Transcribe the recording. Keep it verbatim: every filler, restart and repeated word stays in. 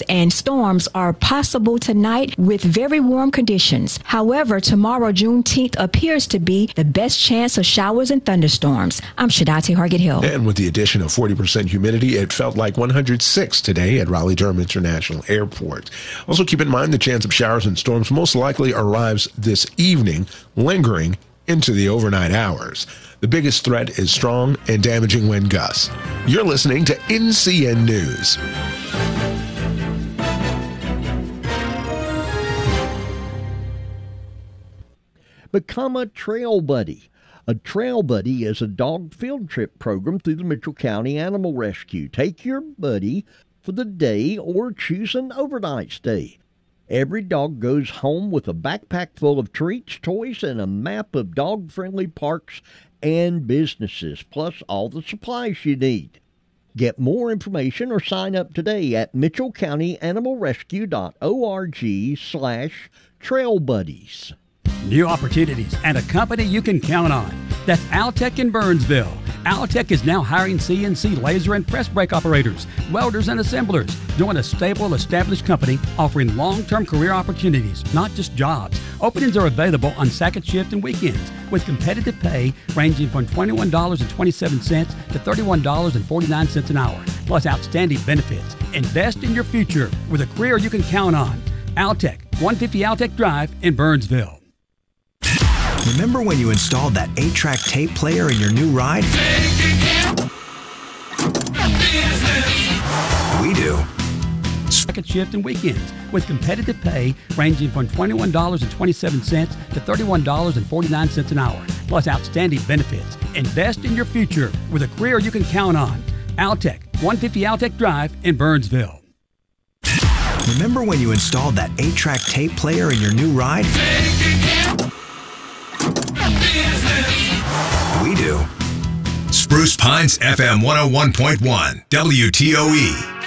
showers and storms are possible tonight with very warm conditions. However, tomorrow, Juneteenth, appears to be the best chance of showers and thunderstorms. I'm Shadati Hargett-Hill. And with the addition of forty percent humidity, it felt like one hundred six today at Raleigh-Durham International Airport. Also, keep in mind the chance of showers and storms most likely arrives this evening, lingering into the overnight hours. The biggest threat is strong and damaging wind gusts. You're listening to N C N News. Become a Trail Buddy. A Trail Buddy is a dog field trip program through the Mitchell County Animal Rescue. Take your buddy for the day or choose an overnight stay. Every dog goes home with a backpack full of treats, toys, and a map of dog-friendly parks and businesses, plus all the supplies you need. Get more information or sign up today at mitchell county animal rescue dot org slash trail buddies. New opportunities and a company you can count on. That's Altec in Burnsville. Altec is now hiring C N C laser and press brake operators, welders, and assemblers. Join a stable, established company offering long-term career opportunities, not just jobs. Openings are available on second shift and weekends with competitive pay ranging from twenty-one dollars and twenty-seven cents to thirty-one dollars and forty-nine cents an hour, plus outstanding benefits. Invest in your future with a career you can count on. Altec, one fifty Altec Drive in Burnsville. Remember when you installed that eight track tape player in your new ride? We do. Second shift and weekends with competitive pay ranging from twenty-one dollars and twenty-seven cents to thirty-one dollars and forty-nine cents an hour, plus outstanding benefits. Invest in your future with a career you can count on. Altec, one fifty Altec Drive in Burnsville. Remember when you installed that eight track tape player in your new ride? We do. Spruce Pines F M one oh one point one, W T O E.